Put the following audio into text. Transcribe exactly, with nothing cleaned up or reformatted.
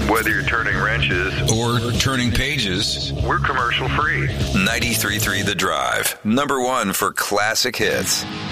Whether you're turning wrenches or turning pages, we're commercial free. ninety-three point three The Drive, number one for classic hits.